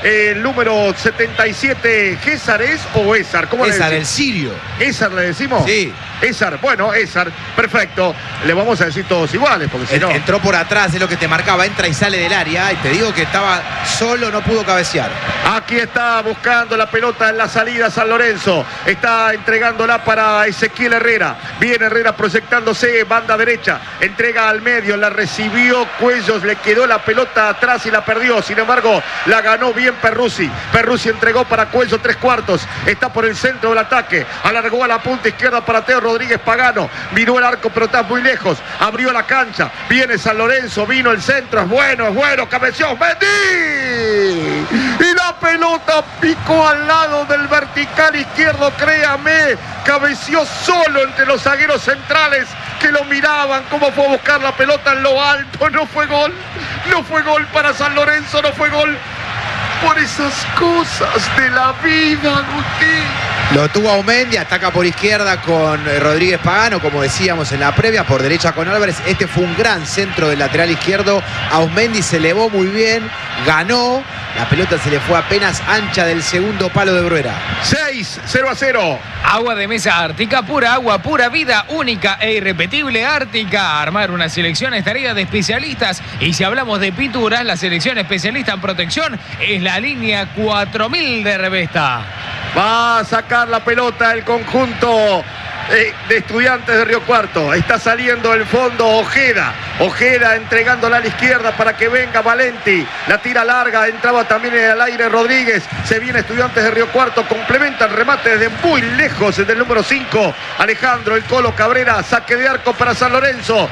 el número 77, ¿César es o Ésar? ¿Cómo Ésar, le el sirio. ¿Ésar le decimos? Sí. Ésar, bueno, Ésar, perfecto. Le vamos a decir todos iguales, porque si no... Entró por atrás, es lo que te marcaba, entra y sale del área, y te digo que estaba solo, no pudo cabecear. Aquí está buscando la pelota en la salida San Lorenzo. Está entregándola para Ezequiel Herrera. Viene Herrera proyectándose, banda derecha. Entrega al medio, la recibió Cuellos, le quedó la pelota atrás y la perdió. Sin embargo, la ganó bien Perruzzi. Perruzzi entregó para Cuello 3/4. Está por el centro del ataque. Alargó a la punta izquierda para Teo Rodríguez Pagano. Miró el arco, pero está muy lejos. Abrió la cancha. Viene San Lorenzo, vino el centro. Es bueno. Cabeció. ¡Mendy! Y la pelota picó al lado del vertical izquierdo, créame. Cabeció solo entre los zagueros centrales que lo miraban. Cómo fue a buscar la pelota en lo alto. No fue gol. No fue gol para San Lorenzo. No fue gol. Por esas cosas de la vida, Agustín. Lo tuvo Aumendi, ataca por izquierda con Rodríguez Pagano, como decíamos en la previa, por derecha con Álvarez. Este fue un gran centro del lateral izquierdo. Aumendi se elevó muy bien, ganó. La pelota se le fue apenas ancha del segundo palo de Bruera. 6-0-0. Agua de mesa Ártica, pura agua, pura vida, única e irrepetible Ártica. Armar una selección es tarea de especialistas. Y si hablamos de pinturas, la selección especialista en protección es la línea 4000 de Revesta. Va a sacar la pelota el conjunto de Estudiantes de Río Cuarto. Está saliendo el fondo Ojeda. Ojeda entregándola a la izquierda para que venga Valenti. La tira larga, entraba también en el aire Rodríguez. Se viene Estudiantes de Río Cuarto. Complementa el remate desde muy lejos del número 5. Alejandro El Colo Cabrera. Saque de arco para San Lorenzo.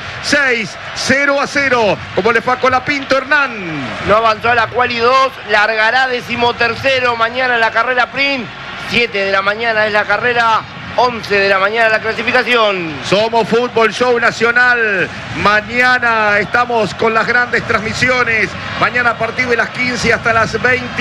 6-0-0. Como le fue a Colapinto Hernán. No avanzó a la quali 2. Largará 13º mañana la carrera sprint. 7 de la mañana es la carrera. 11 de la mañana la clasificación. Somos Fútbol Show Nacional. Mañana estamos con las grandes transmisiones. Mañana a partir de las 15 hasta las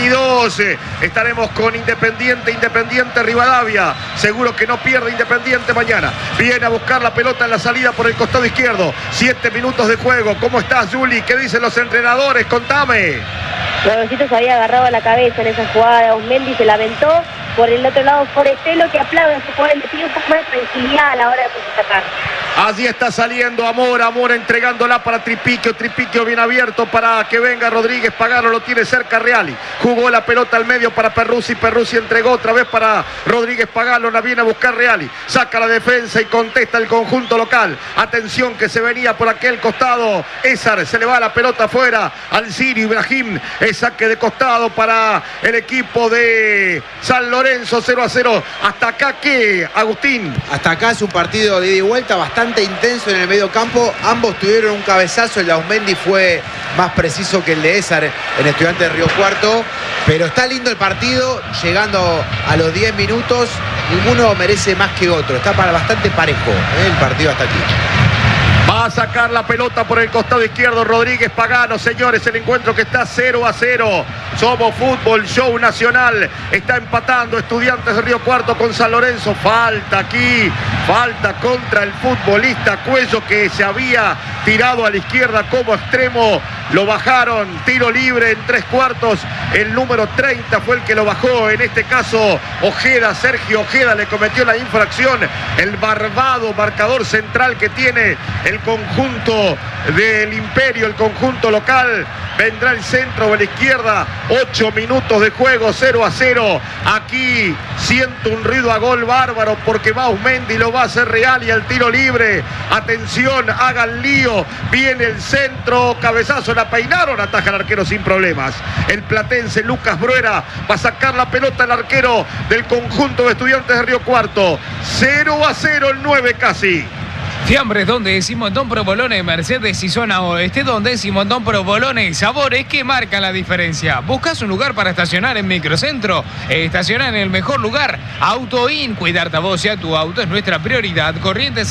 22 estaremos con Independiente Rivadavia. Seguro que no pierde Independiente mañana. Viene a buscar la pelota en la salida por el costado izquierdo. 7 minutos de juego. ¿Cómo estás, Juli? ¿Qué dicen los entrenadores? Contame. Rodolfito se había agarrado a la cabeza en esa jugada. Osmendi se la aventó. Por el otro lado, Forestelo, que aplaude a su jugador, le pide un poco más de tranquilidad a la hora de sacar. Allí está saliendo Amor entregándola para Tripiquio bien abierto para que venga Rodríguez Pagano, lo tiene cerca Reali. Jugó la pelota al medio para Perruzzi entregó otra vez para Rodríguez Pagano, la viene a buscar Reali. Saca la defensa y contesta el conjunto local. Atención que se venía por aquel costado. Ésar, se le va la pelota afuera al Sirio Ibrahim. Es saque de costado para el equipo de San Lorenzo. 0-0. Hasta acá, ¿qué, Agustín? Hasta acá es un partido de ida y vuelta bastante intenso en el medio campo. Ambos tuvieron un cabezazo. El de Aumendi fue más preciso que el de Ésar en Estudiantes de Río Cuarto. Pero está lindo el partido. Llegando a los 10 minutos, ninguno merece más que otro. Está bastante parejo el partido hasta aquí. Va a sacar la pelota por el costado izquierdo Rodríguez Pagano, señores, el encuentro que está 0-0. Somos Fútbol Show Nacional. Está empatando Estudiantes de Río Cuarto con San Lorenzo. Falta aquí, falta contra el futbolista Cuello, que se había tirado a la izquierda como extremo. Lo bajaron, tiro libre en 3/4. El número 30 fue el que lo bajó. En este caso, Ojeda, Sergio Ojeda le cometió la infracción. El barbado marcador central que tiene el conjunto del Imperio, el conjunto local. Vendrá el centro o la izquierda. 8 minutos de juego, 0-0. Aquí siento un ruido a gol bárbaro porque va Aumendi, lo va a hacer Real y al tiro libre. Atención, hagan lío. Viene el centro, cabezazo, la peinaron, ataja el arquero sin problemas. El platense Lucas Bruera va a sacar la pelota al arquero del conjunto de Estudiantes de Río Cuarto. 0-0 el 9 casi. Fiambres, donde Simondón Provolone, Mercedes y zona oeste, donde Simondón Provolone, sabores que marcan la diferencia. ¿Buscas un lugar para estacionar en Microcentro? Estaciona en el mejor lugar. AutoIn, cuidarte a vos y a tu auto es nuestra prioridad. Corriente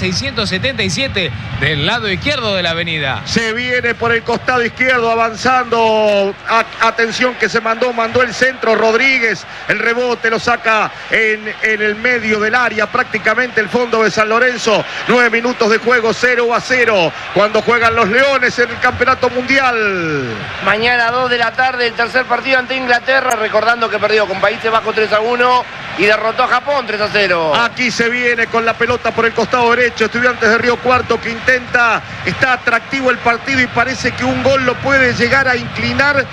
677 del lado izquierdo de la avenida. Se viene por el costado izquierdo avanzando. Atención que se mandó el centro Rodríguez. El rebote lo saca en el medio del área, prácticamente el fondo de San Lorenzo. 9 minutos minutos de juego, 0-0, cuando juegan los Leones en el Campeonato Mundial. Mañana 2 de la tarde, el tercer partido ante Inglaterra, recordando que perdió con Países Bajos 3-1 y derrotó a Japón 3-0. Aquí se viene con la pelota por el costado derecho, Estudiantes de Río Cuarto que intenta, está atractivo el partido y parece que un gol lo puede llegar a inclinar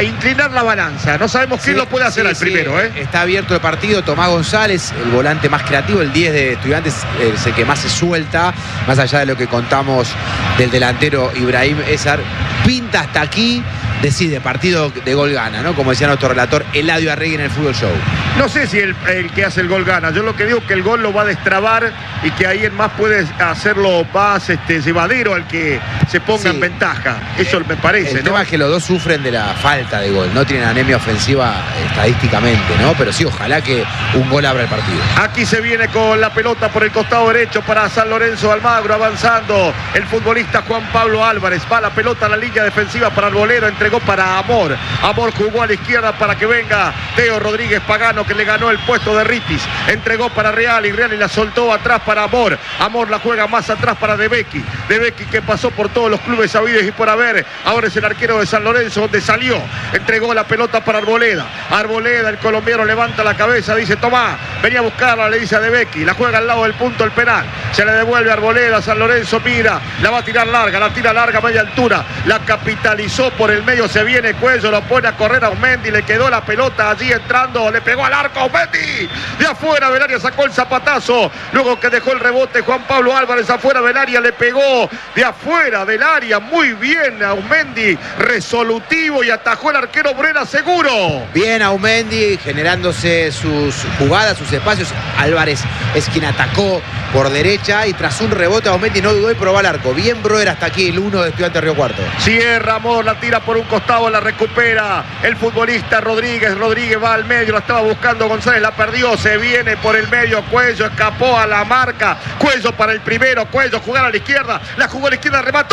la balanza. No sabemos quién lo puede hacer al primero. Está abierto el partido. Tomás González, el volante más creativo, el 10 de Estudiantes, es el que más se suelta, más allá de lo que contamos del delantero Ibrahim Ezar. Pinta hasta aquí, decide, partido de gol gana, ¿no? Como decía nuestro relator Eladio Arregui en el Fútbol Show. No sé si el que hace el gol gana. Yo lo que digo es que el gol lo va a destrabar y que ahí en más puede hacerlo más llevadero al que se ponga en ventaja. Eso me parece, el tema es que los dos sufren de la falta de gol. No tienen anemia ofensiva estadísticamente, ¿no? Pero sí, ojalá que un gol abra el partido. Aquí se viene con la pelota por el costado derecho para San Lorenzo Almagro, avanzando el futbolista Juan Pablo Álvarez. Va la pelota a la línea defensiva para Arboleda, entregó para Amor. Amor jugó a la izquierda para que venga Teo Rodríguez Pagano, que le ganó el puesto de Ritis. Entregó para Reali la soltó atrás para Amor. Amor la juega más atrás para De Becchi que pasó por todos los clubes sabidos y por haber. Ahora es el arquero de San Lorenzo, donde salió. Entregó la pelota para Arboleda. Arboleda, el colombiano, levanta la cabeza, dice: tomá, venía a buscarla, le dice a De Becchi. La juega al lado del punto del penal. Se le devuelve a Arboleda. San Lorenzo mira, la va a tirar larga, la tira larga a media altura. La capitalizó por el medio, se viene Cuello, lo pone a correr a Aumendi, le quedó la pelota allí entrando, le pegó al arco Aumendi. De afuera del área sacó el zapatazo. Luego que dejó el rebote Juan Pablo Álvarez afuera del área, le pegó de afuera del área. Muy bien Aumendi, resolutivo, y atajó el arquero Brena seguro. Bien Aumendi, generándose sus jugadas, sus espacios. Álvarez es quien atacó por derecha y tras un rebote Aumendi no dudó y probó al arco. Bien Broer hasta aquí, el 1 de Estudiantes de Río Cuarto. Cierra Amor, la tira por un costado, la recupera el futbolista Rodríguez. Rodríguez va al medio, la estaba buscando González, la perdió, se viene por el medio Cuello, escapó a la marca. Cuello para el primero, Cuello jugar a la izquierda, la jugó a la izquierda, remató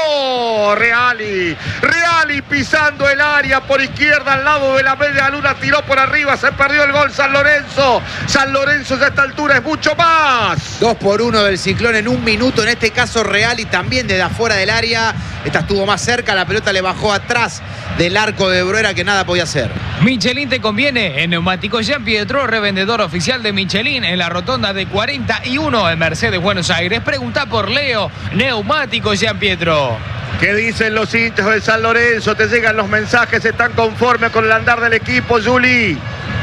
Reali pisando el área por izquierda al lado de la media luna, tiró por arriba, se perdió el gol San Lorenzo ya a esta altura es mucho más. 2-1 del Ciclón en un minuto, en este caso Reali también desde afuera del área. Esta estuvo más cerca, la pelota le bajó atrás del arco de Bruera, que nada podía hacer. Michelin te conviene. En Neumáticos Jean Pietro, revendedor oficial de Michelin en la rotonda de 41 en Mercedes, Buenos Aires. Pregunta por Leo. Neumáticos Jean Pietro. ¿Qué dicen los hinchas de San Lorenzo? Te llegan los mensajes, ¿están conformes con el andar del equipo, Juli?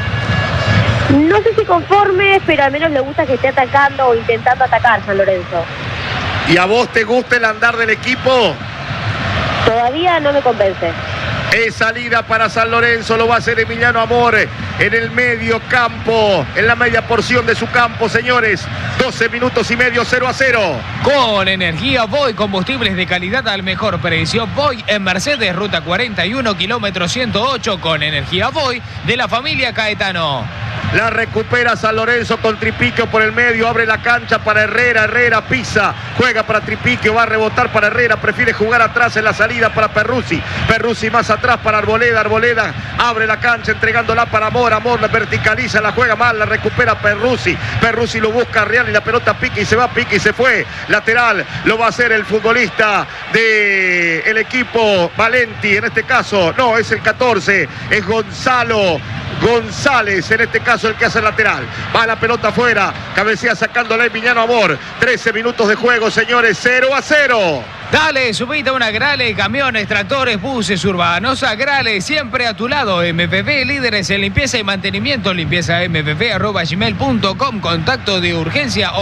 No sé si conformes, pero al menos le gusta que esté atacando o intentando atacar San Lorenzo. ¿Y a vos te gusta el andar del equipo? Todavía no me convence. Es salida para San Lorenzo, lo va a hacer Emiliano Amor en el medio campo, en la media porción de su campo, señores. 12 minutos y medio, 0-0. Con Energía Voy, combustibles de calidad al mejor precio. Voy en Mercedes, ruta 41, kilómetro 108, con Energía Voy de la familia Caetano. La recupera San Lorenzo con Tripiquio por el medio, abre la cancha para Herrera, Herrera pisa, juega para Tripiquio, va a rebotar para Herrera, prefiere jugar atrás en la salida para Perruzzi, Perruzzi más atrás para Arboleda, Arboleda abre la cancha entregándola para Amor, Amor la verticaliza, la juega mal, la recupera Perruzzi, Perruzzi lo busca a Real y la pelota pica y se va, pica y se fue, lateral, lo va a hacer el futbolista del equipo Valenti, en este caso, no, es el 14, es Gonzalo González, en este caso el que hace el lateral. Va la pelota afuera, cabecea sacándola Emiliano Amor. 13 minutos de juego, señores, 0-0. Dale, subite a una Grale, camiones, tractores, buses urbanos. A Grale, siempre a tu lado. MPP, líderes en limpieza y mantenimiento. Limpieza mpp@gmail.com. Contacto de urgencia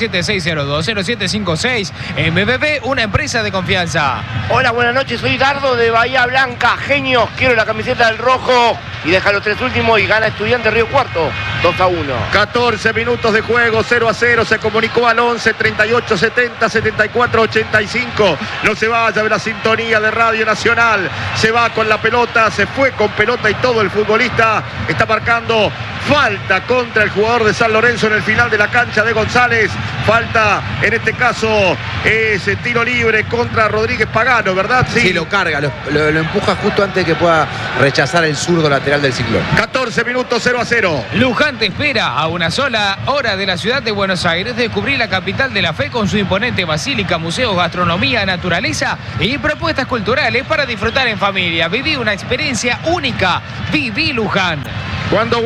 1176020756. MPP, una empresa de confianza. Hola, buenas noches, soy Dardo de Bahía Blanca. Genios, quiero la camiseta del rojo. Y deja los 3 últimos y gana Estudiantes Río Cuarto, 2-1. 14 minutos de juego, 0-0. Se comunicó al 11 38 70 74 85. No se vaya de la sintonía de Radio Nacional. Se va con la pelota, se fue con pelota y todo. El futbolista está marcando falta contra el jugador de San Lorenzo en el final de la cancha de González. Falta, en este caso, es tiro libre contra Rodríguez Pagano, ¿verdad? Sí, lo carga, lo empuja justo antes de que pueda rechazar el zurdo lateral del Ciclón. 14 minutos, 0-0. Luján te espera. A una sola hora de la ciudad de Buenos Aires, descubrí la capital de la fe con su imponente basílica, museos, gastronomía, naturaleza y propuestas culturales para disfrutar en familia. Viví una experiencia única. Viví Luján. ¿Cuándo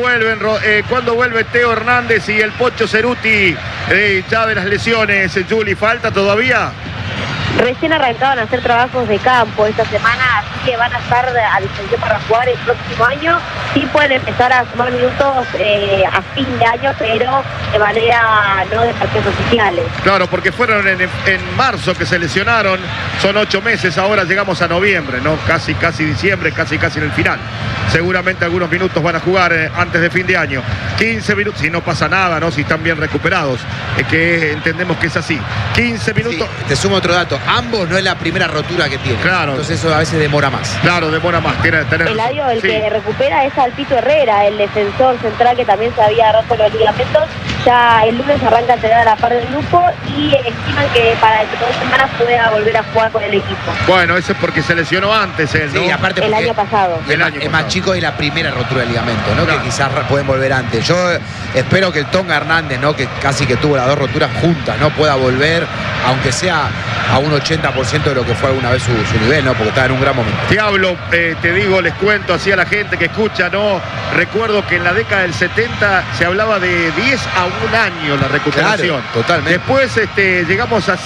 vuelve Teo Hernández y el Pocho Ceruti ya de las lesiones? Juli, ¿falta todavía? Recién arrancaban a hacer trabajos de campo esta semana, así que van a estar a disposición para jugar el próximo año. Sí pueden empezar a sumar minutos a fin de año, pero de manera no de partidos oficiales. Claro, porque fueron en marzo que se lesionaron, son 8 meses, ahora llegamos a noviembre, ¿no? Casi diciembre, casi en el final. Seguramente algunos minutos van a jugar antes de fin de año. 15 minutos, si no pasa nada, ¿no? Si están bien recuperados, que entendemos que es así. 15 minutos. Sí, te sumo otro dato. Ambos no es la primera rotura que tienen. Claro. Entonces eso a veces demora más. Claro, demora más. El que recupera es Alpito Herrera, el defensor central que también se había roto los ligamentos. Ya el lunes arranca a entrenar a la par del grupo y estiman que para dentro de 2 semanas pueda volver a jugar con el equipo. Bueno, eso es porque se lesionó antes él, ¿no? Sí, aparte el año pasado. Es más chico de la primera rotura de ligamento, ¿no? Claro. Que quizás pueden volver antes. Yo espero que el Tonga Hernández, ¿no? Que casi que tuvo las 2 roturas juntas, ¿no? Pueda volver, aunque sea a un 80% de lo que fue alguna vez su nivel, ¿no? Porque estaba en un gran momento. Te hablo, te digo, les cuento así a la gente que escucha, ¿no? Recuerdo que en la década del 70 se hablaba de 10 a 1 año la recuperación. Claro, totalmente. Después llegamos a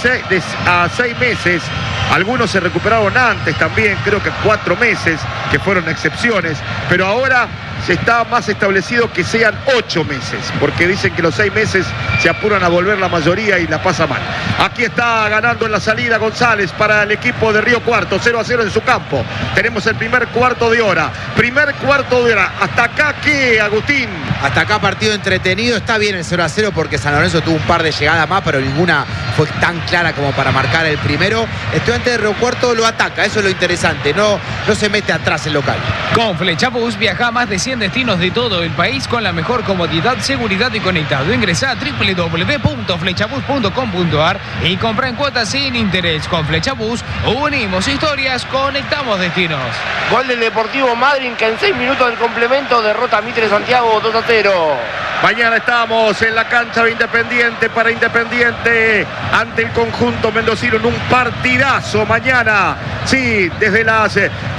6 meses. Algunos se recuperaron antes también, creo que 4 meses, que fueron excepciones. Pero ahora se está más establecido que sean 8 meses, porque dicen que los 6 meses se apuran a volver la mayoría y la pasa mal. Aquí está ganando en la salida González para el equipo de Río Cuarto, 0-0 en su campo. Tenemos el primer cuarto de hora. ¿Hasta acá qué, Agustín? Hasta acá partido entretenido. Está bien el 0-0 porque San Lorenzo tuvo un par de llegadas más, pero ninguna fue tan clara como para marcar el primero. Estudiantes de Río Cuarto lo ataca, eso es lo interesante. No se mete atrás el local. Con Flechabús viaja a más de 100 destinos de todo el país con la mejor comodidad, seguridad y conectado. Ingresa a www.flechabus.com.ar y compra en cuotas sin interés. Con Flechabús unimos historias, conectamos destinos. Gol del Deportivo Madryn, que en 6 minutos del complemento derrota a Mitre Santiago 2-0. Mañana estamos en la cancha de Independiente para Independiente ante el conjunto mendocino en un partidazo mañana. Sí, desde las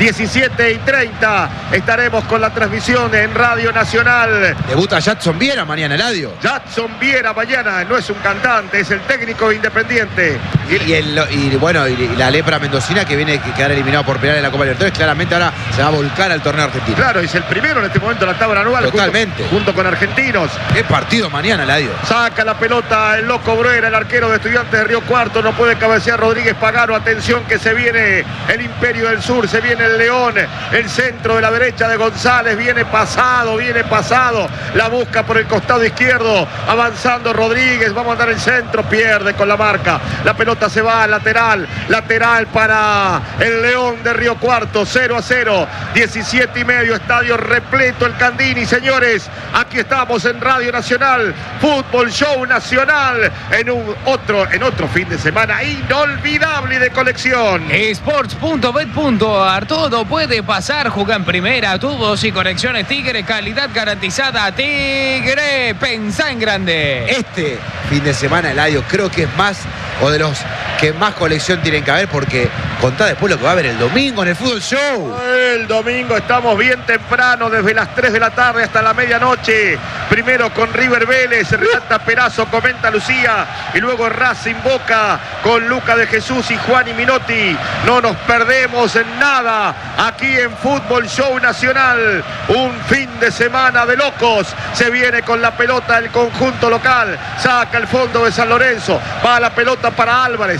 17:30 estaremos con la transmisión en Radio Nacional. Debuta Jadson Viera mañana, Eladio. Jadson Viera mañana, no es un cantante, es el técnico de Independiente. Y la lepra mendocina que viene a quedar eliminado por penal en la Copa Libertadores, claramente ahora se va a volcar al torneo argentino. Claro, es el primero en este momento en la tabla anual. Totalmente. Junto con Argentinos. Qué partido mañana, Eladio. Saca la pelota el Loco Bruera, el arquero de Estudiantes de Río Cuarto. No puede cabecear Rodríguez Pagano. Atención que se viene el Imperio del Sur, se viene el León. El centro de la derecha de González. Viene pasado. La busca por el costado izquierdo. Avanzando Rodríguez. Va a mandar el centro. Pierde con la marca. La pelota se va al lateral. Lateral para el León de Río Cuarto. 0-0. 17:30. Estadio repleto el Candini. Señores, aquí estamos en Radio Nacional, Fútbol Show Nacional, en otro fin de semana inolvidable de colección. Sports.bet.ar, todo puede pasar. Juega en primera, tubos y conexiones Tigre, calidad garantizada. Tigre, pensá en grande. Este fin de semana, Eladio, creo que es más, o de los que más colección tienen que haber, porque contá después lo que va a haber el domingo en el Fútbol Show. El domingo estamos bien temprano, desde las 3 de la tarde hasta la medianoche. Primero con River Vélez, relata Perazo, comenta Lucía, y luego Racing Boca con Luca de Jesús y Juan y Minotti. No nos perdemos en nada aquí en Fútbol Show Nacional. Un fin de semana de locos. Se viene con la pelota el conjunto local. Saca el fondo de San Lorenzo. Va la pelota para Álvarez.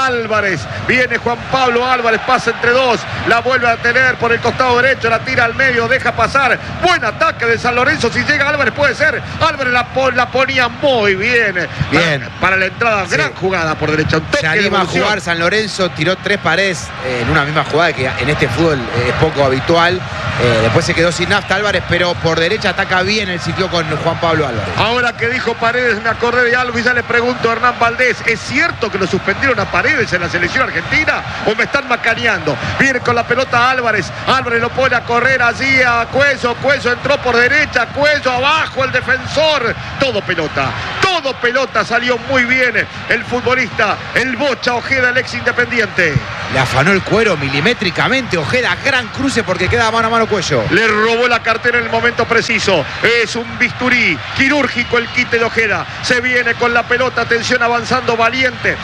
Viene Juan Pablo Álvarez, pasa entre dos. La vuelve a tener por el costado derecho. La tira al medio, deja pasar. Buen ataque de San Lorenzo. Si llega Álvarez puede ser. Álvarez la ponía muy bien. Para la entrada, sí. Gran jugada por derecha. Se anima a jugar San Lorenzo, tiró 3 paredes en una misma jugada, que en este fútbol es poco habitual. Después se quedó sin nafta Álvarez, pero por derecha ataca bien el sitio con Juan Pablo Álvarez. Ahora que dijo Paredes, me acordé de algo y ya le pregunto a Hernán Valdés. ¿Es cierto cierto que lo suspendieron a Paredes en la selección argentina o me están macaneando? Viene con la pelota Álvarez. Álvarez lo pone a correr allí a Cuello. Cuello entró por derecha. Cuello abajo el defensor. Todo pelota. Salió muy bien el futbolista, el Bocha Ojeda, el ex Independiente. Le afanó el cuero milimétricamente Ojeda. Gran cruce porque queda mano a mano Cuello. Le robó la cartera en el momento preciso. Es un bisturí quirúrgico el quite de Ojeda. Se viene con la pelota. Atención, avanzando Valiente.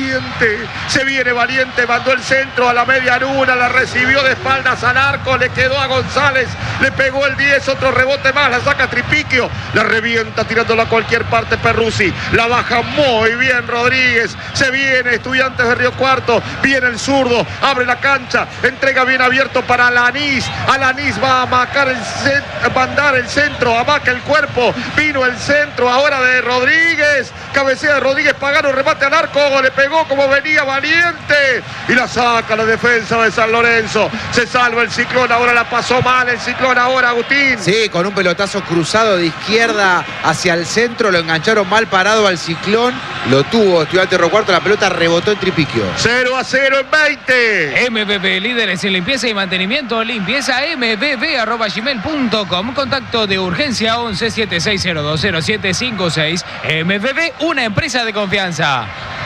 Se viene Valiente. Mandó el centro a la media luna. La recibió de espaldas al arco. Le quedó a González. Le pegó el 10. Otro rebote más. La saca Tripiquio. La revienta tirándola a cualquier parte Perruzzi. La baja muy bien Rodríguez. Se viene Estudiantes de Río Cuarto. Viene el zurdo. Abre la cancha. Entrega bien abierto para Alanís. Alanís va a mandar el centro. Amaca el cuerpo. Vino el centro ahora de Rodríguez. Cabecea de Rodríguez. Pagano. Remate al arco. Le pegó como venía Valiente. Y la saca la defensa de San Lorenzo. Se salva el Ciclón. Ahora la pasó mal el Ciclón. Ahora Agustín. Sí, con un pelotazo cruzado de izquierda hacia el centro. Lo engancharon mal parado al Ciclón. Lo tuvo Estudiantes de Río Cuarto. La pelota rebotó en Tripiquio. 0-0 en 20. MBB, líderes en limpieza y mantenimiento. Limpieza mbb@gmail.com. Contacto de urgencia 11 76020756. MBB, una empresa de confianza.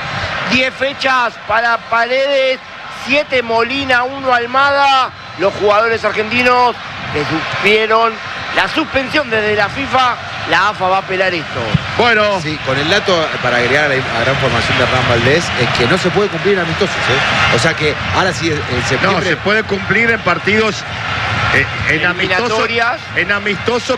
10 fechas para Paredes, 7 Molina, 1 Almada. Los jugadores argentinos que sufrieron la suspensión desde la FIFA. La AFA va a apelar esto. Bueno, Sí, con el dato, para agregar a la gran formación de Hernán Valdés, es que no se puede cumplir en amistosos, ¿eh? O sea que ahora sí, en septiembre... no, se puede cumplir en partidos en amistoso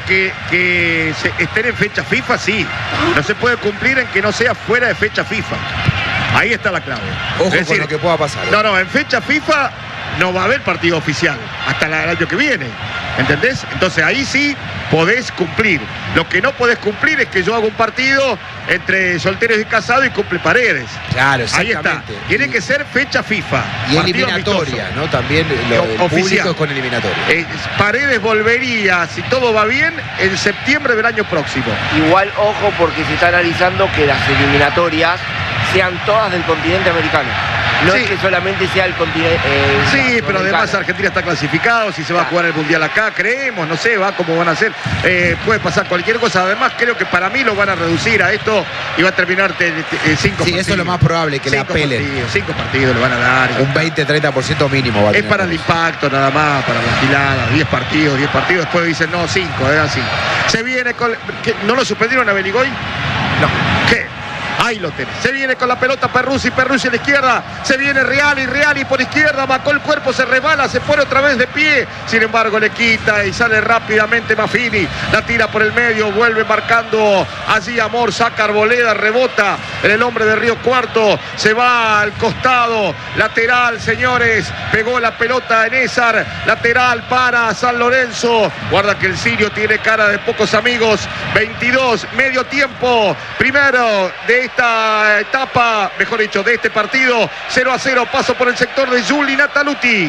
que estén en fecha FIFA, sí. No se puede cumplir en que no sea fuera de fecha FIFA. Ahí está la clave. Ojo Es decir, con lo que pueda pasar, ¿eh? No, en fecha FIFA no va a haber partido oficial hasta el año que viene. ¿Entendés? Entonces ahí sí podés cumplir. Lo que no podés cumplir es que yo hago un partido entre solteros y casados y cumple Paredes. Claro, Ahí exactamente. está. Tiene que ser fecha FIFA. Y partido eliminatoria, amistoso. ¿no? También el Oficial. público es con eliminatoria. Paredes volvería, si todo va bien, en septiembre del año próximo. Igual, ojo, porque se está analizando que las eliminatorias sean todas del continente americano. No Sí. es que solamente sea el continente. Sí, pero además Argentina está clasificado, si se va a jugar el Mundial acá, creemos, no sé, va como van a hacer, puede pasar cualquier cosa. Además creo que para mí lo van a reducir a esto y va a terminar 5 partidos. Sí, eso es lo más probable, que le apelen. 5 partidos le van a dar. Un 20-30% mínimo va a Es tener. para el impacto nada más, para la gilada, 10 partidos, después dicen no, 5, así. Se viene con... ¿No lo suspendieron a Beligoy? No. ¿Qué? Ahí lo tenés. Se viene con la pelota Perruzzi a la izquierda. Se viene Reali por izquierda. Macó el cuerpo, se resbala, se pone otra vez de pie. Sin embargo, le quita y sale rápidamente Maffini. La tira por el medio, vuelve marcando allí Amor, saca Arboleda, rebota en el hombre de Río Cuarto. Se va al costado, lateral, señores. Pegó la pelota en Ézar. Lateral para San Lorenzo. Guarda que el Sirio tiene cara de pocos amigos. 22, medio tiempo. Primero de esta etapa, mejor dicho, de este partido. 0-0, paso por el sector de Juli Nataluti.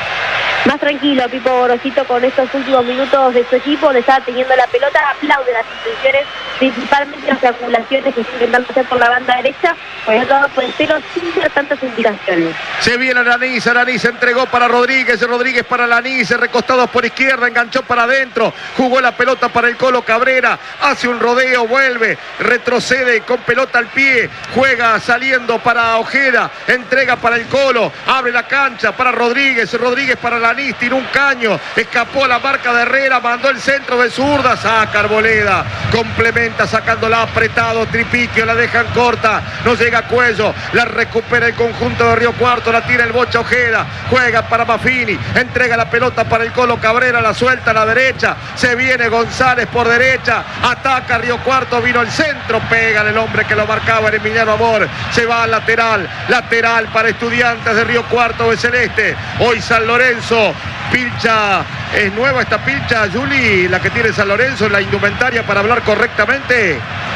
Más tranquilo, Pipo Gorosito, con estos últimos minutos de su equipo, le estaba teniendo la pelota, aplaude las intenciones, principalmente las acumulaciones que está intentando hacer por la banda derecha, por el otro lado por el cero, sin dar tantas indicaciones. Se viene Alanís entregó para Rodríguez para Alanís, recostados por izquierda, enganchó para adentro, jugó la pelota para el Colo Cabrera, hace un rodeo, vuelve, retrocede con pelota al pie, juega saliendo para Ojeda, entrega para el Colo, abre la cancha para Rodríguez para Alanís, tiró un caño, escapó a la marca de Herrera, mandó el centro de zurda, saca Arboleda, complementa sacándola apretado, Tripiquio, la dejan corta, no llega a Cuello, la recupera el conjunto de Río Cuarto, la tira el Bocha Ojeda, juega para Maffini, entrega la pelota para el Colo Cabrera, la suelta a la derecha, se viene González por derecha, ataca Río Cuarto, vino el centro, pega el hombre que lo marcaba, era Emiliano Amor, se va al lateral para Estudiantes de Río Cuarto de Celeste, hoy San Lorenzo, pilcha, es nueva esta pilcha, Juli, la que tiene San Lorenzo, la indumentaria para hablar correctamente.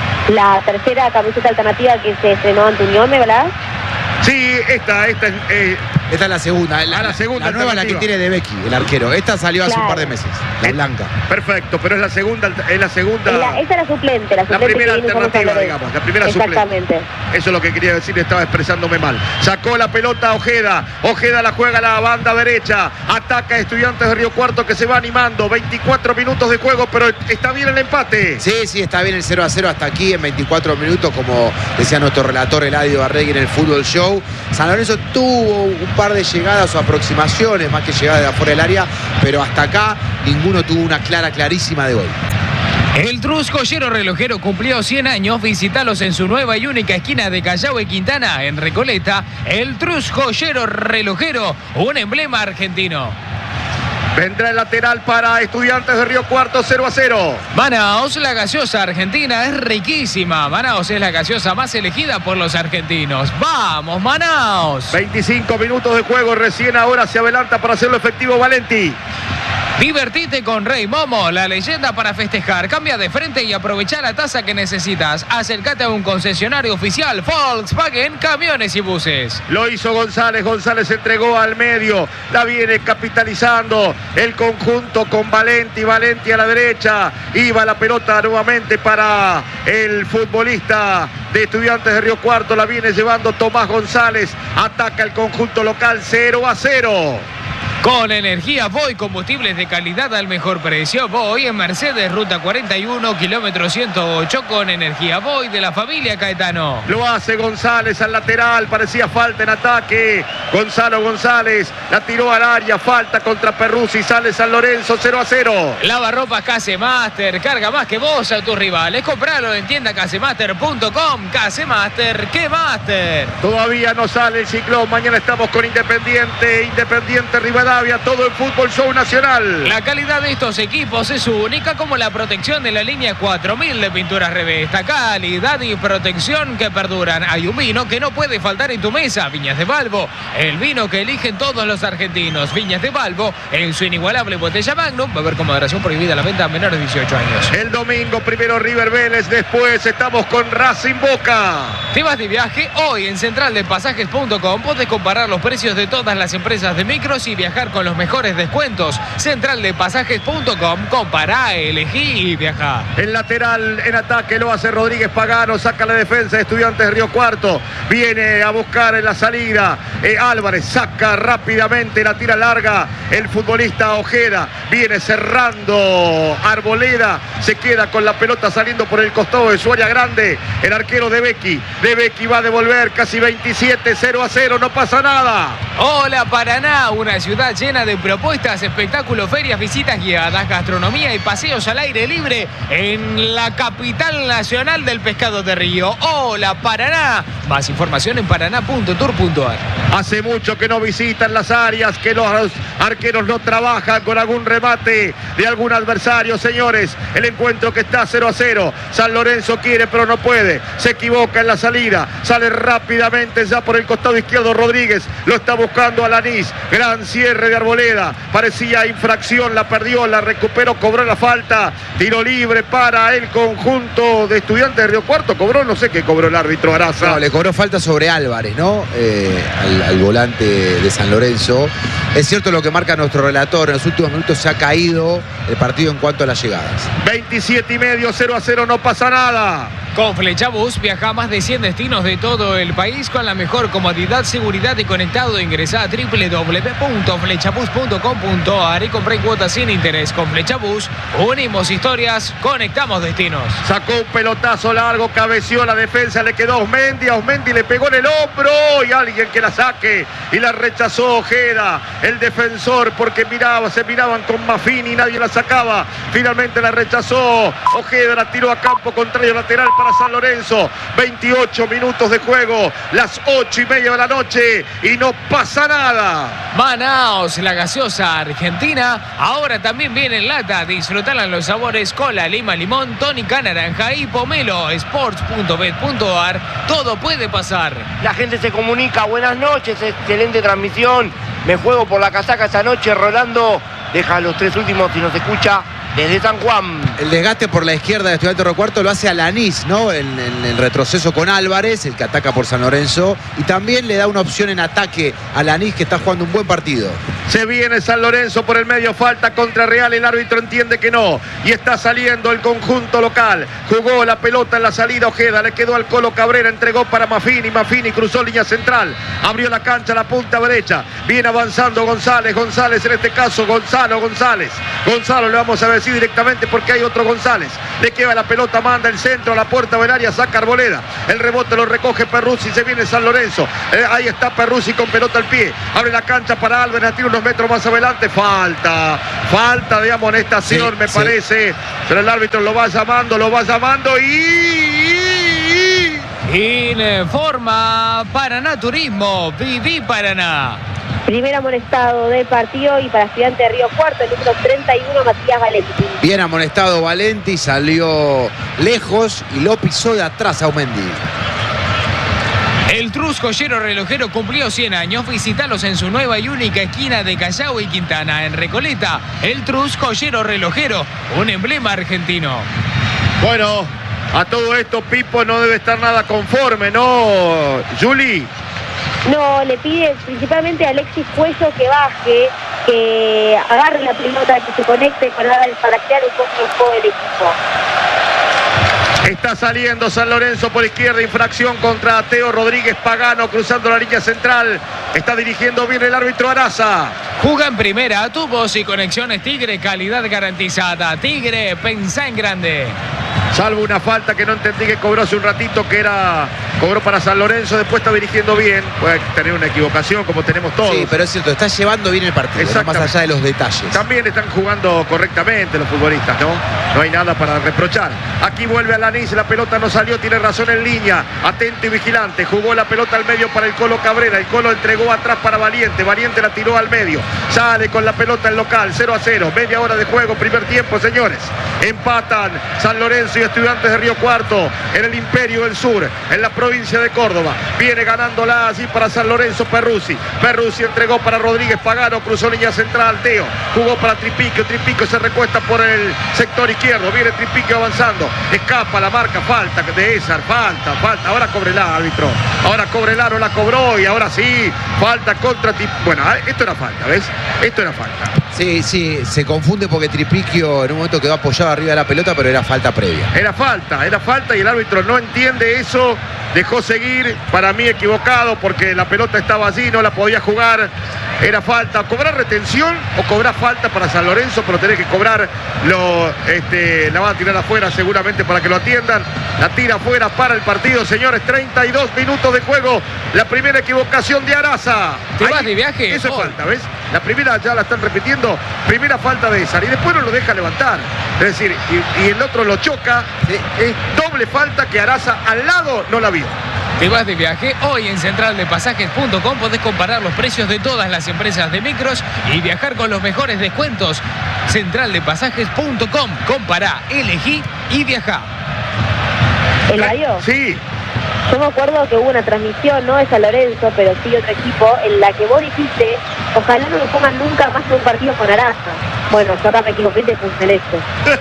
La tercera camiseta alternativa que se estrenó ante Unión, ¿verdad? Sí, esta es Esta es la segunda. La segunda La nueva es la que tiene De Becky, el arquero. Esta salió hace un par de meses, la blanca. Perfecto, pero es la segunda. Esa es la suplente. La primera alternativa, digamos. La primera suplente. Exactamente. Eso es lo que quería decir, estaba expresándome mal. Sacó la pelota Ojeda. Ojeda la juega a la banda derecha. Ataca a Estudiantes de Río Cuarto que se va animando. 24 minutos de juego, pero está bien el empate. Sí, está bien el 0-0 hasta aquí en 24 minutos, como decía nuestro relator Eladio Barregui en el Fútbol Show. San Lorenzo tuvo un par de llegadas o aproximaciones, más que llegadas de afuera del área, pero hasta acá ninguno tuvo una clarísima de gol. El Trus Joyero Relojero cumplió 100 años. Visítalos en su nueva y única esquina de Callao y Quintana, en Recoleta. El Trus Joyero Relojero, un emblema argentino. Vendrá el lateral para Estudiantes de Río Cuarto, 0-0. Manaos, la gaseosa argentina es riquísima. Manaos es la gaseosa más elegida por los argentinos. ¡Vamos, Manaos! 25 minutos de juego, recién ahora se adelanta para hacerlo efectivo Valenti. Divertite con Rey Momo, la leyenda para festejar. Cambia de frente y aprovecha la tasa que necesitas. Acércate a un concesionario oficial Volkswagen Camiones y Buses. Lo hizo González. González entregó al medio. La viene capitalizando el conjunto con Valenti. Valenti a la derecha. Iba la pelota nuevamente para el futbolista de Estudiantes de Río Cuarto. La viene llevando Tomás González. Ataca el conjunto local, 0-0. Con energía Voy, combustibles de calidad al mejor precio. Voy en Mercedes, ruta 41, kilómetro 108, con energía Voy de la familia Caetano. Lo hace González al lateral, parecía falta en ataque. Gonzalo González la tiró al área, falta contra Perruzzi, sale San Lorenzo, 0-0. Lavarropas Casemaster, carga más que vos a tus rivales. Compralo en tienda casemaster.com. Casemaster, ¿qué Master? Todavía no sale el ciclón, mañana estamos con Independiente Rivadavia. Todo el Fútbol Show Nacional. La calidad de estos equipos es única, como la protección de la línea 4000 de pinturas Revesta. Calidad y protección que perduran. Hay un vino que no puede faltar en tu mesa. Viñas de Balbo, el vino que eligen todos los argentinos. Viñas de Balbo, en su inigualable botella Magnum. Va a haber con moderación prohibida la venta a menores de 18 años. El domingo primero River Vélez, después estamos con Racing Boca. ¿Te vas de viaje? Hoy en centraldepasajes.com podés comparar los precios de todas las empresas de micros y viajar con los mejores descuentos. Centraldepasajes.com, compará, elegí y viajá. El lateral en ataque lo hace Rodríguez Pagano, saca la defensa de Estudiantes de Río Cuarto, viene a buscar en la salida Álvarez, saca rápidamente, la tira larga el futbolista Ojeda, viene cerrando Arboleda, se queda con la pelota saliendo por el costado de su área grande, el arquero De Becky va a devolver, casi 27, 0-0, no pasa nada. Hola Paraná, una ciudad llena de propuestas, espectáculos, ferias, visitas guiadas, gastronomía y paseos al aire libre en la capital nacional del pescado de río. Hola Paraná. Más información en paraná.tour.ar. Hace mucho que no visitan las áreas, que los arqueros no trabajan con algún remate de algún adversario, señores. El encuentro que está 0-0. San Lorenzo quiere pero no puede. Se equivoca en la salida. Sale rápidamente ya por el costado izquierdo Rodríguez. Lo está buscando Alanís. Gran cierre de Arboleda. Parecía infracción, la perdió, la recuperó, cobró la falta. Tiro libre para el conjunto de Estudiantes de Río Cuarto. Cobró, no sé qué cobró el árbitro Araza. No, le cobró falta sobre Álvarez, ¿no? Al volante de San Lorenzo. Es cierto lo que marca nuestro relator. En los últimos minutos se ha caído el partido en cuanto a las llegadas. 27,5, 0-0, no pasa nada. Con Flechabús viaja a más de 100 destinos de todo el país con la mejor comodidad, seguridad y conectado. Ingresá a www.flechabús.com.ar y compré cuotas sin interés. Con Flechabús unimos historias, conectamos destinos. Sacó un pelotazo largo, cabeció la defensa, le quedó a Osmendi le pegó en el hombro y alguien que la saque y la rechazó Ojeda, el defensor, porque se miraban con Maffini y nadie la sacaba. Finalmente la rechazó Ojeda, la tiró a campo contrario lateral para San Lorenzo. 28 minutos de juego, las 8:30 de la noche y no pasa nada. Manaos, la gaseosa argentina, ahora también viene en lata. Disfrutala en los sabores cola, lima, limón, tónica, naranja y pomelo. Sports.bet.ar, todo puede pasar. La gente se comunica, buenas noches, excelente transmisión. Me juego por la casaca esta noche, Rolando. Deja los 3 últimos si nos escucha. desde San Juan. El desgaste por la izquierda de Estudiantes de Río Cuarto lo hace Alanís, ¿no? En el retroceso con Álvarez, el que ataca por San Lorenzo. Y también le da una opción en ataque a Alanís, que está jugando un buen partido. Se viene San Lorenzo por el medio, falta contra Real, el árbitro entiende que no, y está saliendo el conjunto local. Jugó la pelota en la salida Ojeda, le quedó al Colo Cabrera, entregó para Maffini, Maffini cruzó línea central, abrió la cancha a la punta derecha, viene avanzando González en este caso Gonzalo le vamos a decir directamente porque hay otro González, le queda la pelota, manda el centro a la puerta del área, saca Arboleda, el rebote lo recoge Perruzzi, se viene San Lorenzo, ahí está Perruzzi con pelota al pie, abre la cancha para Álvarez, tira unos metros más adelante, falta de amonestación, sí, me parece, pero el árbitro lo va llamando y... Informa Paraná Turismo, Viví Paraná. Primer amonestado del partido y para Estudiantes de Río Cuarto, el número 31, Matías Valenti. Bien amonestado Valenti, salió lejos y lo pisó de atrás a Aumendi. El Trus Joyero Relojero cumplió 100 años. Visítalos en su nueva y única esquina de Callao y Quintana, en Recoleta. El Trus Joyero Relojero, un emblema argentino. Bueno, a todo esto Pipo no debe estar nada conforme, ¿no, Juli? No, le pide principalmente a Alexis Cuello que baje, que agarre la pelota, que se conecte con Álvarez para crear un poco el juego del equipo. Está saliendo San Lorenzo por izquierda, infracción contra Teo Rodríguez Pagano, cruzando la línea central. Está dirigiendo bien el árbitro Araza. Juga en primera, tubos y conexiones Tigre, calidad garantizada. Tigre, pensá en grande. Salvo una falta que no entendí que cobró hace un ratito, cobró para San Lorenzo, después está dirigiendo bien. Puede tener una equivocación como tenemos todos. Sí, pero es cierto, está llevando bien el partido, ¿no? Más allá de los detalles. También están jugando correctamente los futbolistas, ¿no? No hay nada para reprochar. Aquí vuelve Alanís, la pelota no salió, tiene razón en línea. Atento y vigilante, jugó la pelota al medio para el Colo Cabrera. El Colo entregó atrás para Valiente, Valiente la tiró al medio. Sale con la pelota el local, 0-0, media hora de juego, primer tiempo, señores. Empatan San Lorenzo y Estudiantes de Río Cuarto en el Imperio del Sur, en la provincia de Córdoba. Viene ganándola así para San Lorenzo Perruzzi. Perruzzi entregó para Rodríguez Pagano, cruzó línea central, Teo. Jugó para Tripiquio, Tripiquio se recuesta por el sector izquierdo. Viene Tripiquio avanzando, escapa la marca, falta de Esar, falta. Ahora cóbrela, árbitro. Ahora cóbrela, no la cobró y ahora sí, falta contra Tripiquio. Bueno, esto era falta, ¿ves? Esto era falta. Sí, se confunde porque Tripiquio en un momento quedó apoyado arriba de la pelota, pero era falta previa. Era falta y el árbitro no entiende eso, dejó seguir, para mí equivocado porque la pelota estaba allí, no la podía jugar, era falta. ¿Cobrar retención o cobrar falta para San Lorenzo? Pero tenés que cobrar, la van a tirar afuera seguramente para que lo atiendan, la tira afuera para el partido, señores, 32 minutos de juego, la primera equivocación de Araza. ¿Te vas de viaje? Eso es falta, ¿ves? La primera ya la están repitiendo, primera falta de Esar y después no lo deja levantar, es decir, y el otro lo choca, es doble falta que Araza al lado no la vio. ¿Te vas de viaje? Hoy en centraldepasajes.com podés comparar los precios de todas las empresas de micros y viajar con los mejores descuentos. Centraldepasajes.com, compará, elegí y viajá. ¿Eladio? Sí. Yo me acuerdo que hubo una transmisión, no de San Lorenzo, pero sí otro equipo, en la que vos dijiste, ojalá no lo pongan nunca más en un partido con Araza. Bueno, yo acá me equivoqué de Celeste.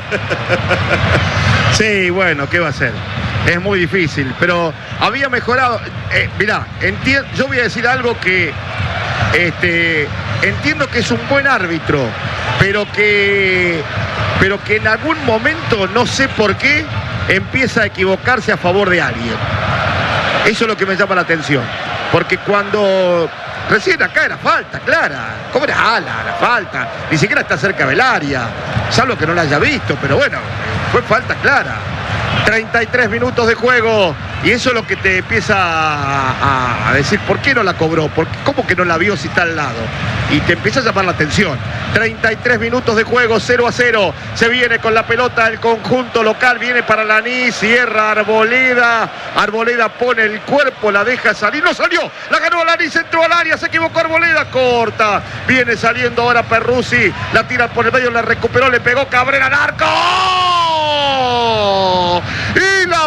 Sí, bueno, ¿qué va a hacer? Es muy difícil, pero había mejorado. Mirá, yo voy a decir algo que entiendo que es un buen árbitro, pero que en algún momento, no sé por qué, empieza a equivocarse a favor de alguien. Eso es lo que me llama la atención, porque cuando recién acá era falta clara, cobra la falta, ni siquiera está cerca del área, salvo que no la haya visto, pero bueno, fue falta clara. 33 minutos de juego y eso es lo que te empieza a decir, ¿por qué no la cobró? ¿Cómo que no la vio si está al lado? Y te empieza a llamar la atención. 33 minutos de juego, 0-0. Se viene con la pelota el conjunto local, viene para Alanís, cierra Arboleda. Arboleda pone el cuerpo, la deja salir, no salió, la ganó Alanís, entró al área, se equivocó Arboleda, corta. Viene saliendo ahora Perruzzi, la tira por el medio, la recuperó, le pegó Cabrera al arco. Y la pelota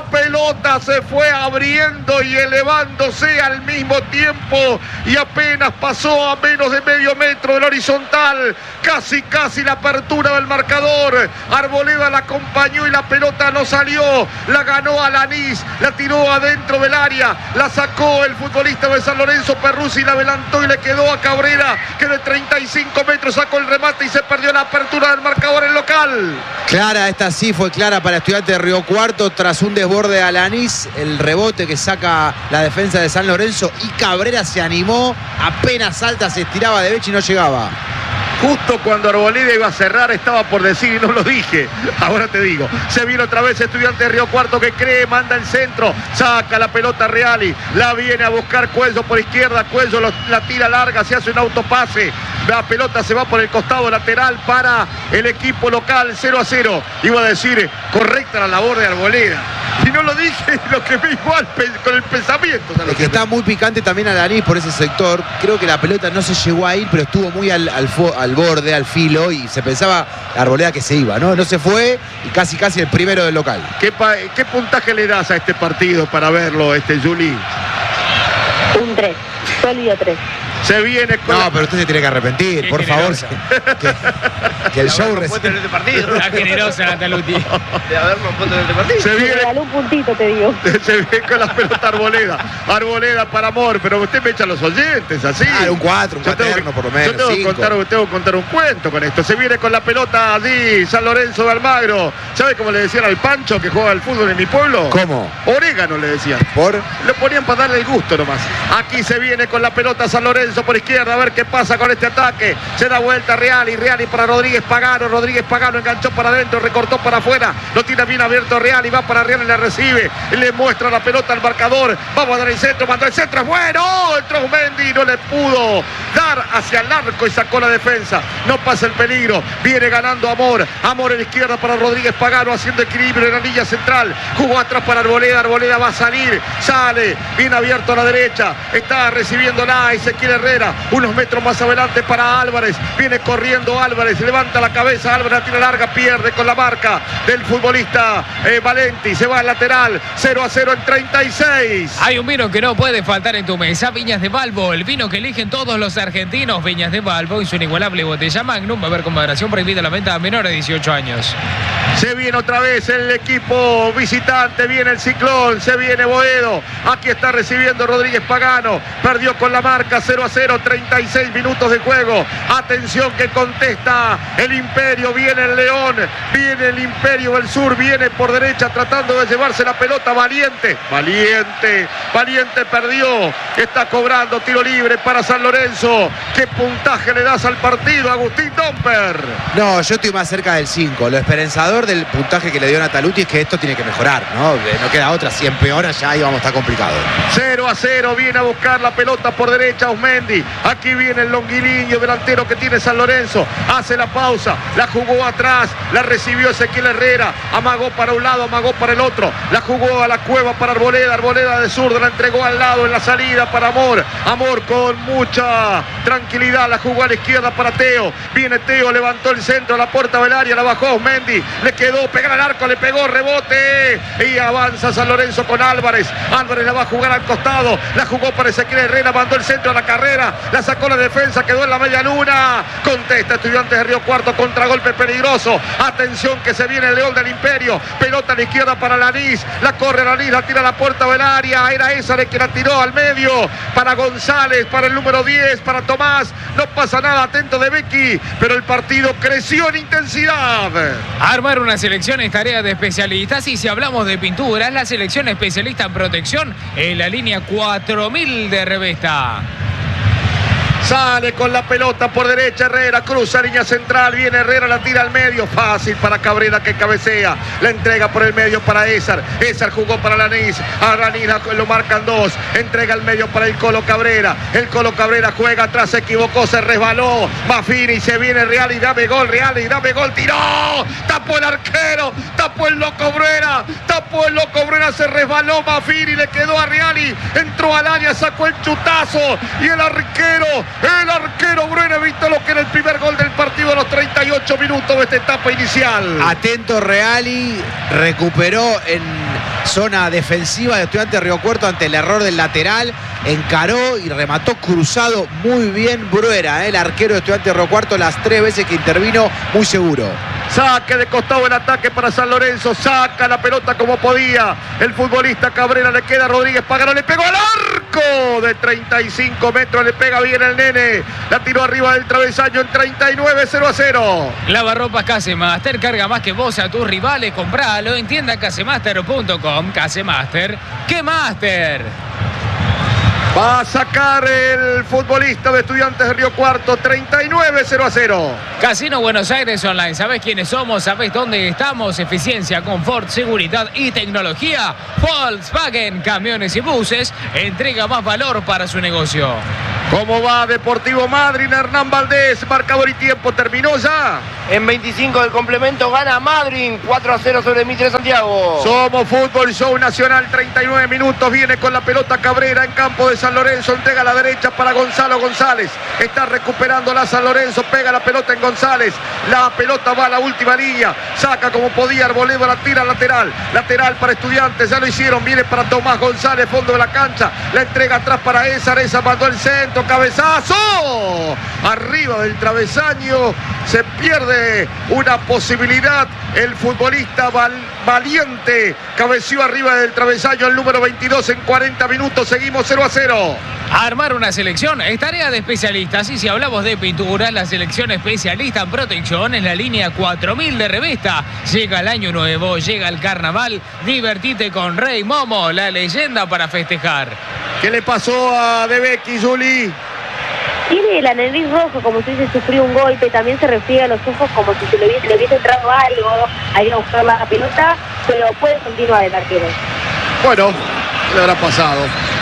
pelota se fue abriendo y elevándose al mismo tiempo y apenas pasó a menos de medio metro del horizontal, casi la apertura del marcador. Arboleda la acompañó y la pelota no salió, la ganó Alanís, la tiró adentro del área, la sacó el futbolista de San Lorenzo Perruzzi, la adelantó y le quedó a Cabrera, que de 35 metros sacó el remate y se perdió la apertura del marcador en local. Clara, esta sí fue clara para Estudiantes de Río Cuarto tras un desborde de Alanís, el rebote que saca la defensa de San Lorenzo y Cabrera se animó, apenas salta, se estiraba de Bechi y no llegaba. Justo cuando Arboleda iba a cerrar estaba por decir y no lo dije, ahora te digo, se viene otra vez Estudiantes de Río Cuarto que cree, manda el centro, saca la pelota Reali, la viene a buscar Cuello por izquierda, Cuello la tira larga, se hace un autopase, la pelota se va por el costado lateral para el equipo local, 0-0, iba a decir, correcta la labor de Arboleda. Y no lo dije, lo que me igual con el pensamiento. Es que está muy picante también Alanís por ese sector. Creo que la pelota no se llegó a ir, pero estuvo muy al borde, al filo, y se pensaba Arboleda que se iba, ¿no? No se fue y casi el primero del local. ¿Qué puntaje le das a este partido para verlo, Juli? Un 3, sólido 3. Se viene con... No, pero usted se tiene que arrepentir, por favor. Que el show recibe este partido. Está generosa Nataluti. De habernos puesto en este partido. Se Me viene, regaló un puntito, te digo. se viene con la pelota Arboleda. Arboleda para Amor, pero usted me echa a los oyentes, así. Ah, un 4, un cuaterno por lo menos. Yo tengo que contar un cuento con esto. Se viene con la pelota allí, San Lorenzo de Almagro. ¿Sabe cómo le decían al Pancho que juega al fútbol en mi pueblo? ¿Cómo? Orégano le decían. ¿Por? Lo ponían para darle el gusto nomás. Aquí se viene con la pelota San Lorenzo por izquierda, a ver qué pasa con este ataque. Se da vuelta Reali para Rodríguez Pagano enganchó para adentro, recortó para afuera, lo tiene bien abierto Reali, va para Reali, le recibe, le muestra la pelota al marcador, vamos a dar el centro, mandó el centro, es bueno, entró Mendy, no le pudo dar hacia el arco y sacó la defensa, no pasa el peligro, viene ganando Amor en la izquierda para Rodríguez Pagano, haciendo equilibrio en la línea central, jugó atrás para Arboleda va a salir, sale, bien abierto a la derecha, está recibiéndola Ezequiel Herrera, unos metros más adelante para Álvarez, viene corriendo Álvarez, levanta la cabeza, Álvarez la tira larga, pierde con la marca del futbolista Valenti, se va al lateral, 0-0 en 36. Hay un vino que no puede faltar en tu mesa, Viñas de Balbo, el vino que eligen todos los argentinos, Viñas de Balbo y su inigualable botella Magnum, va a haber con moderación, prohibida la venta a menores de 18 años. Se viene otra vez el equipo visitante, viene el Ciclón, se viene Boedo, aquí está recibiendo Rodríguez Pagano, perdió con la marca 0-0, 36 minutos de juego, atención que contesta el Imperio, viene el León, viene el Imperio del Sur, viene por derecha tratando de llevarse la pelota, Valiente perdió, está cobrando tiro libre para San Lorenzo. ¿Qué puntaje le das al partido, Agustín Domper? No, yo estoy más cerca del 5, lo esperanzador del puntaje que le dio Nataluti es que esto tiene que mejorar, ¿no? No queda otra, si empeora ya íbamos a estar complicado. 0-0, viene a buscar la pelota por derecha Osmendi, aquí viene el longuiliño delantero que tiene San Lorenzo, hace la pausa, la jugó atrás, la recibió Ezequiel Herrera, amagó para un lado, amagó para el otro, la jugó a la cueva para Arboleda de zurdo, la entregó al lado en la salida para Amor con mucha tranquilidad, la jugó a la izquierda para Teo, viene Teo, levantó el centro a la puerta del área, la bajó Osmendi, le quedó, pegar al arco, le pegó, rebote y avanza San Lorenzo con Álvarez la va a jugar al costado, la jugó para Ezequiel Herrera, mandó el centro a la carrera, la sacó la defensa, quedó en la media luna, contesta Estudiantes de Río Cuarto, contragolpe peligroso, atención que se viene el León del Imperio, pelota a la izquierda para Alanís, la corre Alanís, la tira a la puerta del área, era esa de que la tiró al medio, para González, para el número 10, para Tomás, no pasa nada, atento de Becky, pero el partido creció en intensidad. Armar una selección es tarea de especialistas y si hablamos de pintura, es la selección especialista en protección en la línea 4000 de Revesta. Sale con la pelota por derecha Herrera, cruza línea central, viene Herrera, la tira al medio, fácil para Cabrera que cabecea, la entrega por el medio para Ézar jugó para Alanís, lo marcan dos, entrega al medio para el Colo Cabrera juega atrás, se equivocó, se resbaló, Mafini, se viene Real y dame gol, tiró, tapó el arquero, tapó el loco Brera, se resbaló Mafini, le quedó a Reali, entró al área, sacó el chutazo y el arquero Brera evitó lo que era el primer gol del partido partido a los 38 minutos de esta etapa inicial. Atento Reali, recuperó en zona defensiva de Estudiantes de Río Cuarto ante el error del lateral, encaró y remató cruzado muy bien Bruera, el arquero de Estudiantes de Río Cuarto, las 3 veces que intervino, muy seguro. Saque de costado el ataque para San Lorenzo, saca la pelota como podía el futbolista Cabrera, le queda Rodríguez Pagano, le pegó al arco de 35 metros, le pega bien el nene, la tiró arriba del travesaño en 39, 0-0. Lavarropas Casemaster, carga más que vos a tus rivales, compralo en tienda casemaster.com. Casemaster, ¡qué máster! Va a sacar el futbolista de Estudiantes de Río Cuarto, 39, 0-0. Casino Buenos Aires Online, ¿sabés quiénes somos? ¿Sabés dónde estamos? Eficiencia, confort, seguridad y tecnología. Volkswagen, camiones y buses, entrega más valor para su negocio. ¿Cómo va Deportivo Madryn? Hernán Valdés, marcador y tiempo, ¿terminó ya? En 25 del complemento gana Madryn, 4-0 sobre Mitre Santiago. Somos Fútbol Show Nacional, 39 minutos, viene con la pelota Cabrera en campo de San Lorenzo, entrega a la derecha para Gonzalo González, está recuperando la San Lorenzo, pega la pelota en González, la pelota va a la última línea, saca como podía Arboledo, la tira lateral para Estudiantes, ya lo hicieron, viene para Tomás González, fondo de la cancha, la entrega atrás para Esa mandó el centro, cabezazo, arriba del travesaño, se pierde una posibilidad, el futbolista Valiente cabeció arriba del travesaño el número 22 en 40 minutos, seguimos 0-0. Armar una selección es tarea de especialistas, y si hablamos de pintura, la selección especialista en protección es la línea 4000 de Revesta. Llega el año nuevo, llega el carnaval, divertite con Rey Momo, la leyenda para festejar. ¿Qué le pasó a De Becky, Juli? Tiene la nariz roja como si hubiese sufrido un golpe, también se refiere a los ojos como si le hubiese entrado algo, a ir a buscar la pelota, pero puede continuar el arquero. Bueno, le habrá pasado.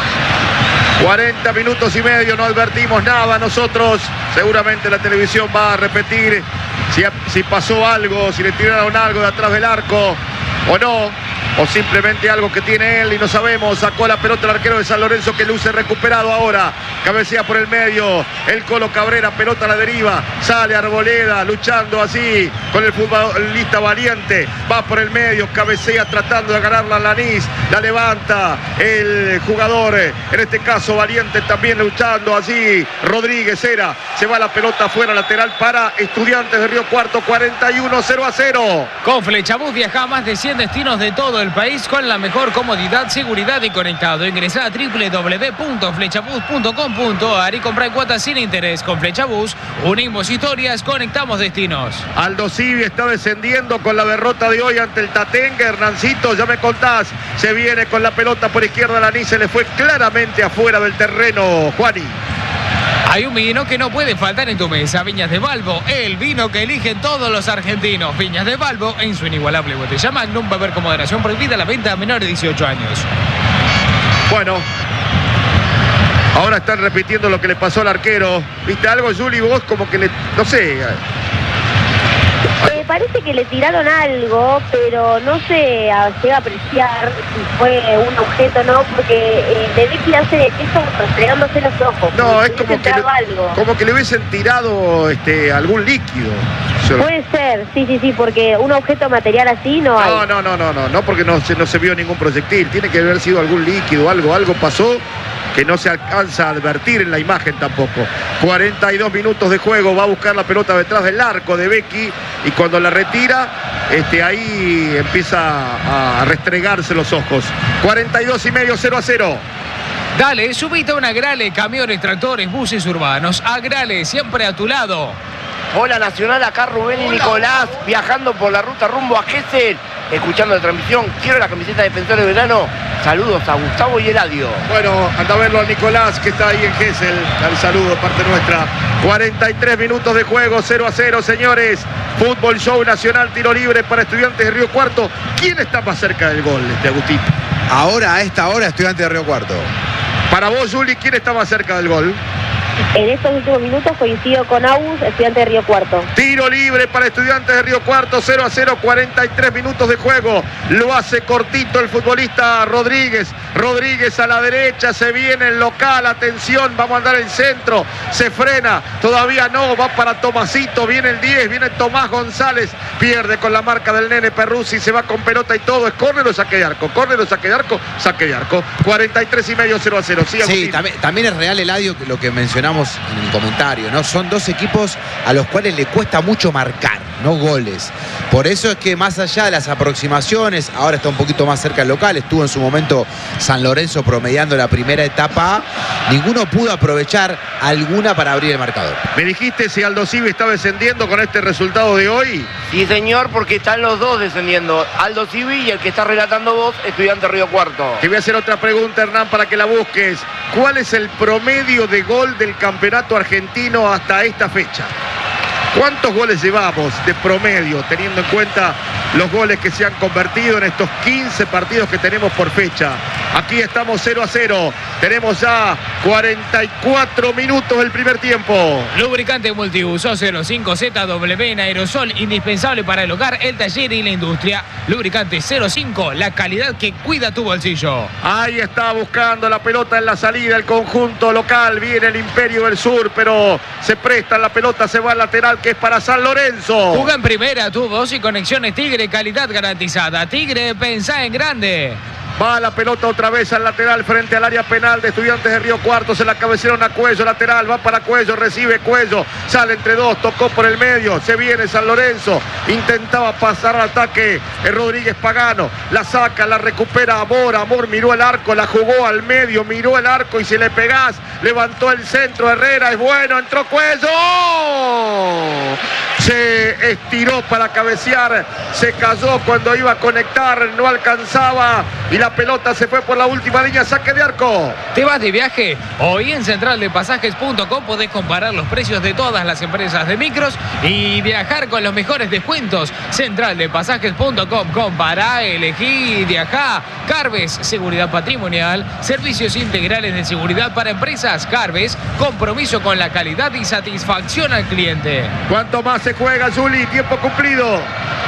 40 minutos y medio, no advertimos nada nosotros. Seguramente la televisión va a repetir si pasó algo, si le tiraron algo de atrás del arco o no, o simplemente algo que tiene él y no sabemos. Sacó la pelota el arquero de San Lorenzo, que luce recuperado ahora, cabecea por el medio el Colo Cabrera, pelota a la deriva, sale Arboleda luchando así con el futbolista Valiente, va por el medio, cabecea tratando de ganarla a Lanís, la levanta el jugador, en este caso Valiente también luchando así, Rodríguez se va la pelota afuera, lateral para Estudiantes de Río Cuarto, 41, 0-0. Con Flechabús viaja a más de 100 destinos de todo el país con la mejor comodidad, seguridad y conectado. Ingresá a www.flechabús.com.ar y comprá cuotas sin interés. Con Flechabús unimos historias, conectamos destinos. Aldo Civi está descendiendo con la derrota de hoy ante el Tatengue. Hernancito, ya me contás, se viene con la pelota por izquierda, Lanís se le fue claramente afuera del terreno, Juani. Hay un vino que no puede faltar en tu mesa, Viñas de Balbo, el vino que eligen todos los argentinos. Viñas de Balbo, en su inigualable botella Magnum, beber con moderación, prohibida la venta a menores de 18 años. Bueno, ahora están repitiendo lo que le pasó al arquero. ¿Viste algo, Juli? Vos como que no sé... Parece que le tiraron algo, pero no se llega a apreciar si fue un objeto o no, porque De Becky hace eso restregándose los ojos. No, es como que le hubiesen tirado algún líquido. Puede ser, sí, porque un objeto material así no hay. No, porque no se vio ningún proyectil. Tiene que haber sido algún líquido, algo pasó que no se alcanza a advertir en la imagen tampoco. 42 minutos de juego, va a buscar la pelota detrás del arco de Becky y cuando la retira, ahí empieza a restregarse los ojos. 42 y medio, 0-0. Dale, subite a una Agrale, camiones, tractores, buses urbanos. Agrale, siempre a tu lado. Hola Nacional, acá Rubén y Nicolás, viajando por la ruta rumbo a Gesell, escuchando la transmisión. Quiero la camiseta de Defensor de Verano. Saludos a Gustavo y Eladio. Bueno, anda a verlo a Nicolás, que está ahí en Gesell. Al saludo, parte nuestra. 43 minutos de juego, 0-0, señores. Fútbol Show Nacional, tiro libre para Estudiantes de Río Cuarto. ¿Quién está más cerca del gol, Agustín? Ahora, a esta hora, Estudiantes de Río Cuarto. Para vos, Juli, ¿quién está más cerca del gol? En estos últimos minutos coincido con Agus, Estudiantes de Río Cuarto. Tiro libre para Estudiantes de Río Cuarto, 0-0, 43 minutos de juego. Lo hace cortito el futbolista Rodríguez. Rodríguez a la derecha, se viene el local, atención, vamos a andar en centro, se frena, todavía no, va para Tomasito, viene el 10, viene Tomás González, pierde con la marca del nene Perruzzi, se va con pelota y todo, es córner o saque de arco, córner o saque de arco, saque de arco, 43 y medio, 0-0. Sí, también es real, Eladio, lo que mencionamos en el comentario, ¿no? Son dos equipos a los cuales le cuesta mucho marcar, no goles. Por eso es que más allá de las aproximaciones, ahora está un poquito más cerca del local, estuvo en su momento San Lorenzo promediando la primera etapa, ninguno pudo aprovechar alguna para abrir el marcador. ¿Me dijiste si Aldo Civi está descendiendo con este resultado de hoy? Sí, señor, porque están los dos descendiendo. Aldo Civi y el que está relatando vos, Estudiante Río Cuarto. Te voy a hacer otra pregunta, Hernán, para que la busques. ¿Cuál es el promedio de gol del campeonato argentino hasta esta fecha? ¿Cuántos goles llevamos de promedio, teniendo en cuenta los goles que se han convertido en estos 15 partidos que tenemos por fecha? Aquí estamos 0-0. Tenemos ya 44 minutos del primer tiempo. Lubricante multiuso 05ZW en aerosol, indispensable para el hogar, el taller y la industria. Lubricante 05, la calidad que cuida tu bolsillo. Ahí está buscando la pelota en la salida el conjunto local. Viene el Imperio del Sur, pero se presta la pelota, se va al lateral que es para San Lorenzo. Juega en primera, tubos y conexiones Tigre, calidad garantizada. Tigre, pensá en grande. Va la pelota otra vez al lateral frente al área penal de Estudiantes de Río Cuarto. Se la cabecearon a Cuello, lateral, va para Cuello, recibe Cuello, sale entre dos, tocó por el medio, se viene San Lorenzo, intentaba pasar al ataque Rodríguez Pagano, la saca, la recupera Amor miró el arco, la jugó al medio, miró el arco y si le pegás, levantó el centro, Herrera, es bueno, entró Cuello, se estiró para cabecear, se cayó cuando iba a conectar, no alcanzaba y la pelota se fue por la última línea, saque de arco. ¿Te vas de viaje? Hoy en centraldepasajes.com podés comparar los precios de todas las empresas de micros y viajar con los mejores descuentos. Centraldepasajes.com, compará, elegí, viajá. Carves, seguridad patrimonial, servicios integrales de seguridad para empresas. Carves, compromiso con la calidad y satisfacción al cliente. ¿Cuánto más se juega, Juli? Tiempo cumplido.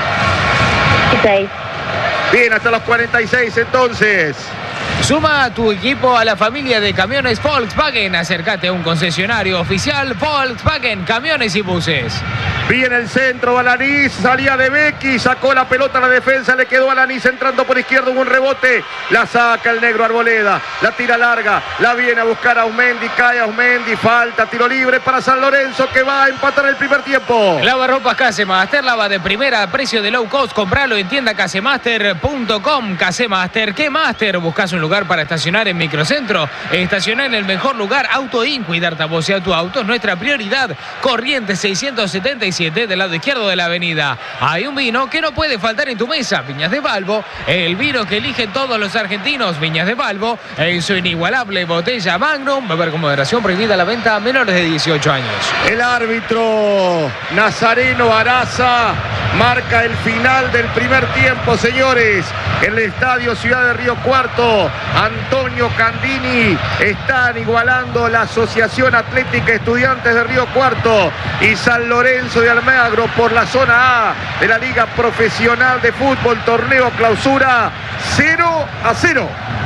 6. Bien, hasta los 46 entonces. Suma a tu equipo a la familia de camiones Volkswagen. Acércate a un concesionario oficial Volkswagen, camiones y buses. Viene el centro, Alanís, salía de Becky, sacó la pelota a la defensa, le quedó Alanís entrando por izquierda, hubo un rebote, la saca el negro Arboleda, la tira larga, la viene a buscar a Ausmendi, cae Ausmendi, falta, tiro libre para San Lorenzo que va a empatar el primer tiempo. Lavarropas Casemaster, lava de primera, precio de low cost, compralo en tienda casemaster.com. Casemaster, ¿qué Master? ¿Buscas un lugar para estacionar en Microcentro? Estacionar en el mejor lugar, Autoin, cuidarte a vos y a tu auto es nuestra prioridad. Corrientes 677 del lado izquierdo de la avenida. Hay un vino que no puede faltar en tu mesa, Viñas de Balbo, el vino que eligen todos los argentinos. Viñas de Balbo, en su inigualable botella Magnum, beber con moderación, prohibida la venta a menores de 18 años. El árbitro Nazareno Araza marca el final del primer tiempo, señores. En el estadio Ciudad de Río Cuarto, Antonio Candini, están igualando la Asociación Atlética Estudiantes de Río Cuarto y San Lorenzo de Almagro por la zona A de la Liga Profesional de Fútbol, torneo clausura 0-0.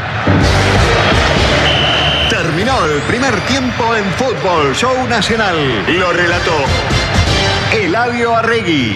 Terminó el primer tiempo en Fútbol Show Nacional. Lo relató Eladio Arregui.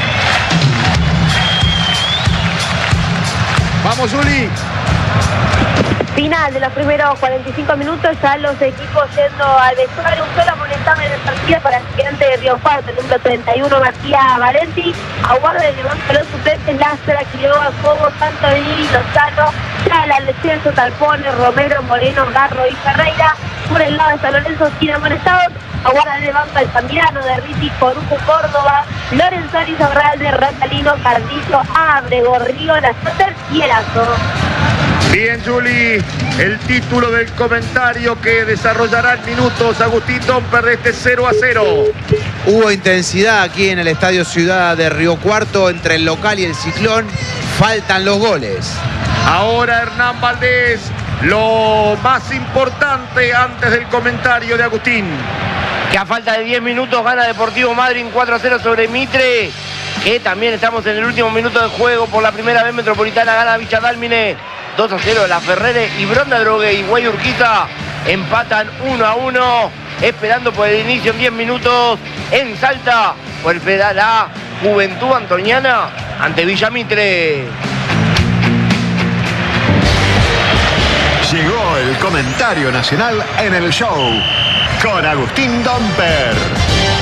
Vamos, Juli. Final de los primeros 45 minutos, ya los equipos yendo al vestuario. Un solo amonestable de partida para el Estudiante de Río Cuarto, el número 31, Matías Valenti. Aguarda de levantar los suplentes, Lázara, Quiroga, Cobo, Santorini, Lozano. Ya la lesión Talpone, Romero, Moreno, Garro y Ferreira. Por el lado de San Lorenzo, sin amonestados. Aguarda de banca el Tamirano, de Riti, Corujo, Córdoba, Lorenzoni, Zorralde, Ratalino, Cardillo, Abrego, Río, Nazoter y Erazo. Bien, Juli, el título del comentario que desarrollará en minutos Agustín Domper de este 0-0. Hubo intensidad aquí en el estadio Ciudad de Río Cuarto entre el local y el Ciclón. Faltan los goles. Ahora Hernán Valdés lo más importante antes del comentario de Agustín. Que a falta de 10 minutos gana Deportivo Madryn 4-0 sobre Mitre. Que también estamos en el último minuto de juego. Por la primera vez Metropolitana gana Villa Dálmine 2-0. La Ferrere y Bronda Drogue y Guay Urquiza empatan 1-1. Esperando por el inicio en 10 minutos en Salta. Volverá la Juventud Antoniana ante Villa Mitre. Llegó el comentario nacional en el show con Agustín Domper.